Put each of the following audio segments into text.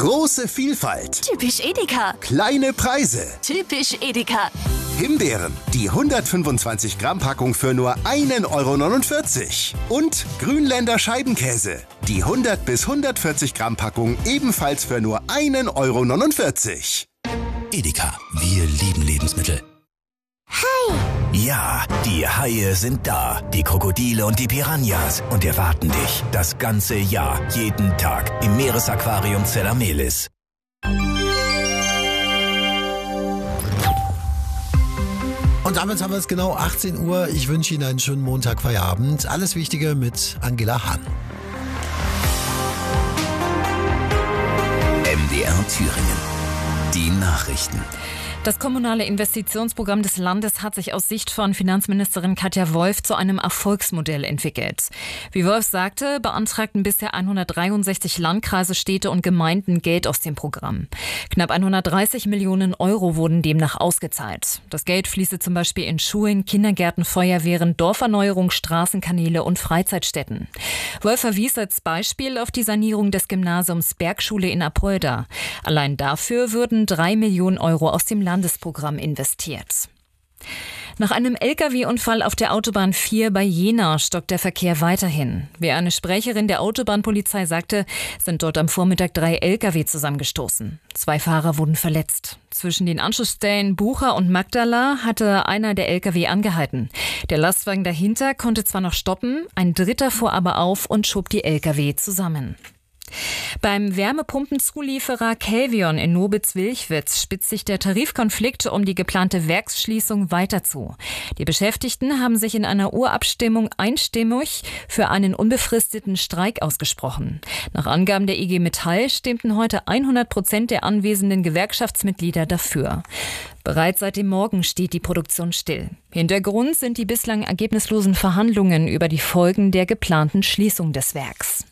Große Vielfalt. Typisch Edeka. Kleine Preise. Typisch Edeka. Himbeeren, die 125 Gramm Packung für nur 1,49 €. Und Grünländer Scheibenkäse, die 100 bis 140 Gramm Packung ebenfalls für nur 1,49 €. Edeka, wir lieben Lebensmittel. Hai! Ja, die Haie sind da. Die Krokodile und die Piranhas. Und erwarten dich das ganze Jahr, jeden Tag im Meeresaquarium Zellamelis. Und damit haben wir es genau 18 Uhr. Ich wünsche Ihnen einen schönen Montagfeierabend. Alles Wichtige mit Angela Hahn. MDR Thüringen. Die Nachrichten. Das kommunale Investitionsprogramm des Landes hat sich aus Sicht von Finanzministerin Katja Wolf zu einem Erfolgsmodell entwickelt. Wie Wolf sagte, beantragten bisher 163 Landkreise, Städte und Gemeinden Geld aus dem Programm. Knapp 130 Millionen € wurden demnach ausgezahlt. Das Geld fließe zum Beispiel in Schulen, Kindergärten, Feuerwehren, Dorferneuerung, Straßenkanäle und Freizeitstätten. Wolf verwies als Beispiel auf die Sanierung des Gymnasiums Bergschule in Apolda. Allein dafür würden 3 Millionen € aus dem Landesprogramm investiert. Nach einem Lkw-Unfall auf der Autobahn 4 bei Jena stockt der Verkehr weiterhin. Wie eine Sprecherin der Autobahnpolizei sagte, sind dort am Vormittag 3 Lkw zusammengestoßen. 2 Fahrer wurden verletzt. Zwischen den Anschlussstellen Bucha und Magdala hatte einer der Lkw angehalten. Der Lastwagen dahinter konnte zwar noch stoppen, ein dritter fuhr aber auf und schob die Lkw zusammen. Beim Wärmepumpenzulieferer Kelvion in Nobitz-Wilchwitz spitzt sich der Tarifkonflikt um die geplante Werksschließung weiter zu. Die Beschäftigten haben sich in einer Urabstimmung einstimmig für einen unbefristeten Streik ausgesprochen. Nach Angaben der IG Metall stimmten heute 100% der anwesenden Gewerkschaftsmitglieder dafür. Bereits seit dem Morgen steht die Produktion still. Hintergrund sind die bislang ergebnislosen Verhandlungen über die Folgen der geplanten Schließung des Werks.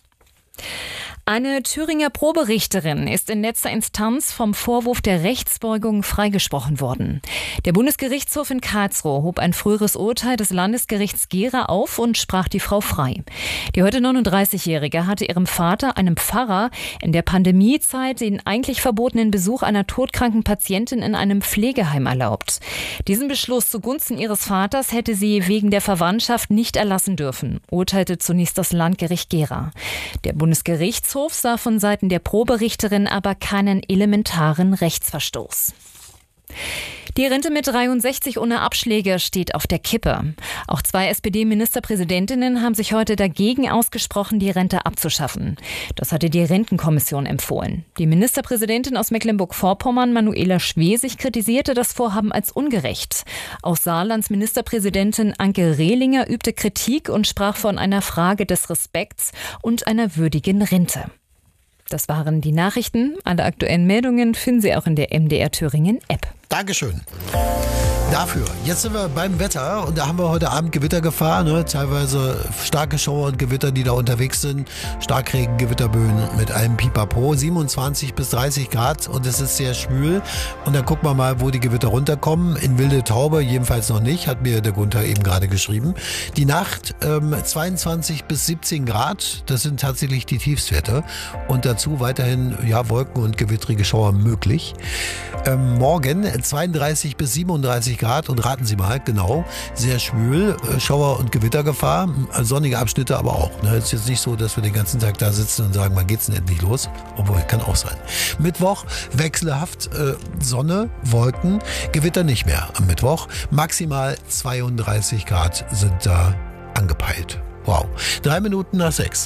Eine Thüringer Proberichterin ist in letzter Instanz vom Vorwurf der Rechtsbeugung freigesprochen worden. Der Bundesgerichtshof in Karlsruhe hob ein früheres Urteil des Landesgerichts Gera auf und sprach die Frau frei. Die heute 39-Jährige hatte ihrem Vater, einem Pfarrer, in der Pandemiezeit den eigentlich verbotenen Besuch einer todkranken Patientin in einem Pflegeheim erlaubt. Diesen Beschluss zugunsten ihres Vaters hätte sie wegen der Verwandtschaft nicht erlassen dürfen, urteilte zunächst das Landgericht Gera. Der Bundesgerichtshof sah von Seiten der Proberichterin aber keinen elementaren Rechtsverstoß. Die Rente mit 63 ohne Abschläge steht auf der Kippe. Auch 2 SPD-Ministerpräsidentinnen haben sich heute dagegen ausgesprochen, die Rente abzuschaffen. Das hatte die Rentenkommission empfohlen. Die Ministerpräsidentin aus Mecklenburg-Vorpommern, Manuela Schwesig, kritisierte das Vorhaben als ungerecht. Auch Saarlands Ministerpräsidentin Anke Rehlinger übte Kritik und sprach von einer Frage des Respekts und einer würdigen Rente. Das waren die Nachrichten. Alle aktuellen Meldungen finden Sie auch in der MDR Thüringen App. Dankeschön dafür. Jetzt sind wir beim Wetter und da haben wir heute Abend Gewittergefahr, ne? Teilweise starke Schauer und Gewitter, die da unterwegs sind. Starkregen, Gewitterböen mit allem Pipapo. 27 bis 30 Grad und es ist sehr schwül. Und dann gucken wir mal, wo die Gewitter runterkommen. In Wilde Taube jedenfalls noch nicht, hat mir der Gunther eben gerade geschrieben. Die Nacht 22 bis 17 Grad, das sind tatsächlich die Tiefstwerte. Und dazu weiterhin Wolken und gewittrige Schauer möglich. Morgen 32 bis 37 Grad und raten Sie mal, genau, sehr schwül, Schauer- und Gewittergefahr, sonnige Abschnitte aber auch. Ne? Es ist jetzt nicht so, dass wir den ganzen Tag da sitzen und sagen, wann geht's denn endlich los? Obwohl, kann auch sein. Mittwoch wechselhaft Sonne, Wolken, Gewitter nicht mehr am Mittwoch. Maximal 32 Grad sind da angepeilt. Wow. 3:03.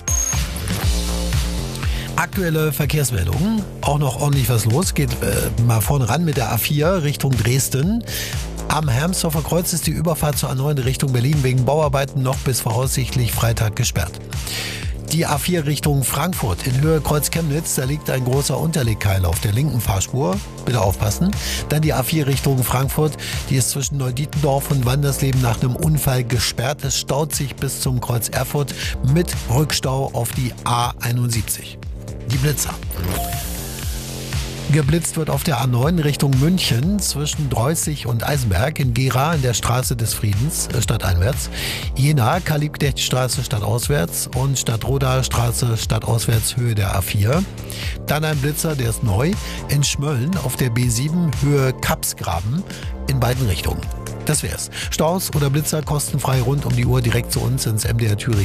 Aktuelle Verkehrsmeldungen, auch noch ordentlich was los, geht mal vorne ran mit der A4 Richtung Dresden. Am Hermsdorfer Kreuz ist die Überfahrt zur A9 Richtung Berlin wegen Bauarbeiten noch bis voraussichtlich Freitag gesperrt. Die A4 Richtung Frankfurt in Höhe Kreuz Chemnitz, da liegt ein großer Unterlegkeil auf der linken Fahrspur. Bitte aufpassen. Dann die A4 Richtung Frankfurt, die ist zwischen Neudietendorf und Wandersleben nach einem Unfall gesperrt. Es staut sich bis zum Kreuz Erfurt mit Rückstau auf die A71. Die Blitzer. Geblitzt wird auf der A9 Richtung München zwischen Dreußig und Eisenberg, in Gera in der Straße des Friedens stadteinwärts, Jena Karl-Liebknecht-Straße stadtauswärts und Stadtroda Straße stadtauswärts Höhe der A4. Dann ein Blitzer, der ist neu, in Schmölln auf der B7 Höhe Kapsgraben in beiden Richtungen. Das wär's. Staus oder Blitzer kostenfrei rund um die Uhr direkt zu uns ins MDR Thüringen.